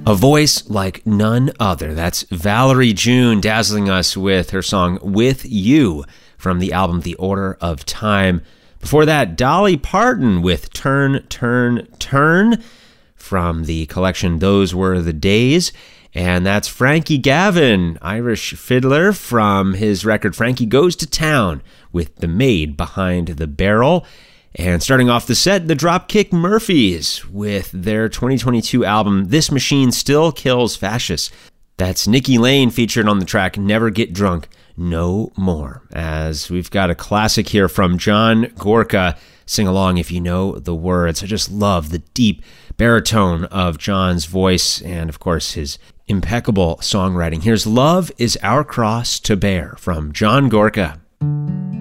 A voice like none other. That's Valerie June dazzling us with her song With You from the album The Order of Time. Before that, Dolly Parton with Turn, Turn, Turn from the collection Those Were the Days. And that's Frankie Gavin, Irish fiddler, from his record Frankie Goes to Town with The Maid Behind the Barrel. And starting off the set, the Dropkick Murphys with their 2022 album This Machine Still Kills Fascists. That's Nikki Lane featured on the track Never Get Drunk No More. As we've got a classic here from John Gorka. Sing along if you know the words. I just love the deep baritone of John's voice and, of course, his impeccable songwriting. Here's Love is Our Cross to Bear from John Gorka.